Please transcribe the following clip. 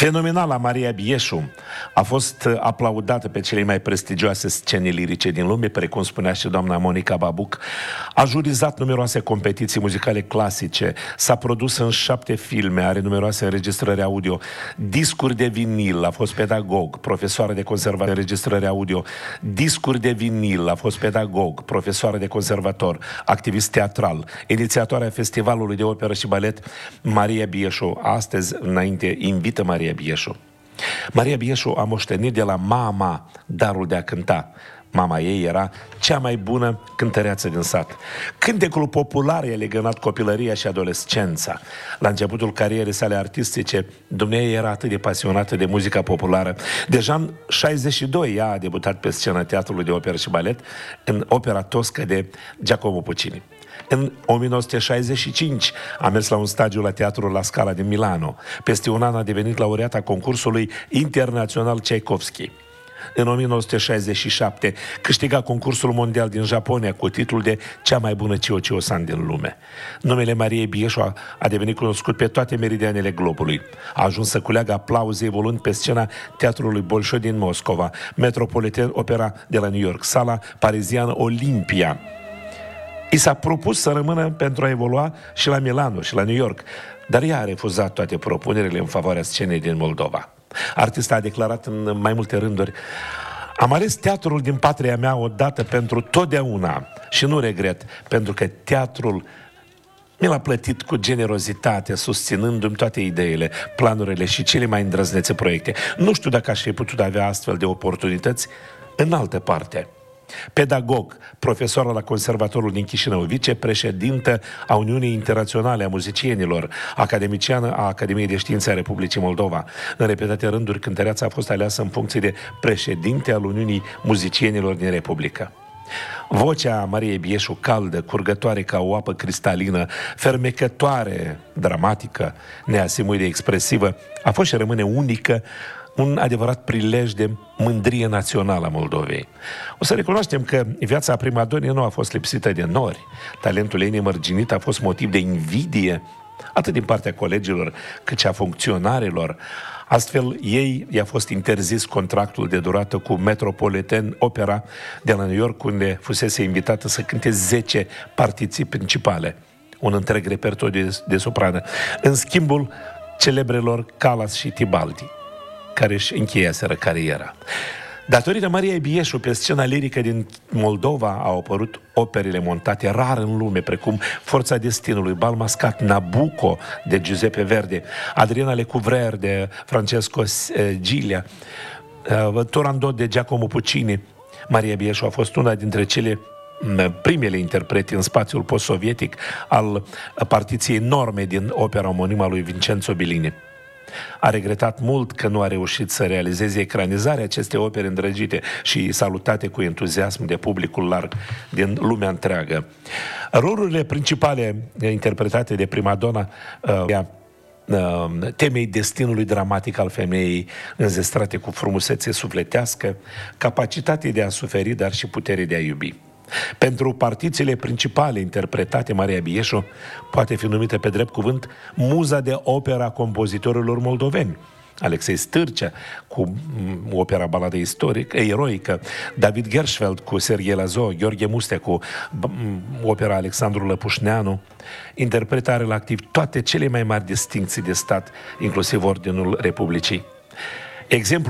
Fenomenala Maria Bieșu a fost aplaudată pe cele mai prestigioase scene lirice din lume, precum spunea și doamna Monica Babuc. A jurizat numeroase competiții muzicale clasice, s-a produs în 7 filme, are numeroase înregistrări audio, discuri de vinil, a fost pedagog, profesoară de conservator, înregistrări audio, discuri de vinil, a fost pedagog, profesoară de conservator, activist teatral, inițiatoarea Festivalului de Operă și Balet Maria Bieșu. Astăzi, înainte, invită Maria Bieșu. Maria Bieșu a moștenit de la mama darul de a cânta. Mama ei era cea mai bună cântăreață din sat. Cântecul popular i-a legănat copilăria și adolescența. La începutul carierei sale artistice, dumneavoastră era atât de pasionată de muzica populară. Deja în 62 ea a debutat pe scena Teatrului de Operă și Balet în opera Tosca de Giacomo Puccini. În 1965 a mers la un stagiu la Teatrul La Scala din Milano. Peste un an a devenit laureata concursului internațional Tchaikovsky. În 1967 câștiga concursul mondial din Japonia cu titlul de cea mai bună Cio-Cio-san din lume. Numele Mariei Bieșu a devenit cunoscut pe toate meridianele globului. A ajuns să culeagă aplauze evoluând pe scena Teatrului Bolșoi din Moscova, Metropolitan Opera de la New York, sala pariziană Olimpia. I s-a propus să rămână pentru a evolua și la Milano și la New York, dar ea a refuzat toate propunerile în favoarea scenei din Moldova. Artista a declarat în mai multe rânduri: am ales teatrul din patria mea odată pentru totdeauna și nu regret, pentru că teatrul mi l-a plătit cu generozitate, susținându-mi toate ideile, planurile și cele mai îndrăznețe proiecte. Nu știu dacă aș fi putut avea astfel de oportunități în altă parte. Pedagog, profesoară la Conservatorul din Chișinău, vicepreședintă a Uniunii Internaționale a Muzicienilor, academiciană a Academiei de Științe a Republicii Moldova. În repetate rânduri, cântăreața a fost aleasă în funcție de președinte al Uniunii Muzicienilor din Republică. Vocea Mariei Bieșu, caldă, curgătoare ca o apă cristalină, fermecătoare, dramatică, neasimuit de expresivă, a fost și rămâne unică, un adevărat prilej de mândrie națională a Moldovei. O să recunoaștem că viața primadonii nu a fost lipsită de nori. Talentul ei nemărginit a fost motiv de invidie, atât din partea colegilor, cât și a funcționarilor. Astfel, ei i-a fost interzis contractul de durată cu Metropolitan Opera de la New York, unde fusese invitată să cânte 10 partiții principale, un întreg repertoriu de soprană, în schimbul celebrelor Callas și Tibaldi, care își încheiaseră cariera. Datorită Mariei Bieșu, pe scena lirică din Moldova au apărut operele montate rar în lume, precum Forța Destinului, Bal Mascat, Nabucco de Giuseppe Verdi, Adriana Lecouvreur de Francesco Gilia, Turandot de Giacomo Puccini. Maria Bieșu a fost una dintre cele primele interprete în spațiul post-sovietic al partiției enorme din opera omonimă a lui Vincenzo Bellini. A regretat mult că nu a reușit să realizeze ecranizarea acestei opere îndrăgite și salutate cu entuziasm de publicul larg din lumea întreagă. Rolurile principale interpretate de primadonna temei destinului dramatic al femeii înzestrate cu frumusețe sufletească, capacitate de a suferi, dar și putere de a iubi. Pentru partițiile principale interpretate, Maria Bieșu poate fi numită pe drept cuvânt muza de opera compozitorilor moldoveni. Alexei Stârcea cu opera Baladă istorică, eroică, David Gershfeld cu Serghei Lazo, Gheorghe Mustea cu opera Alexandru Lăpușneanu. Interpreta are la activ toate cele mai mari distincții de stat, inclusiv Ordinul Republicii. Exemplu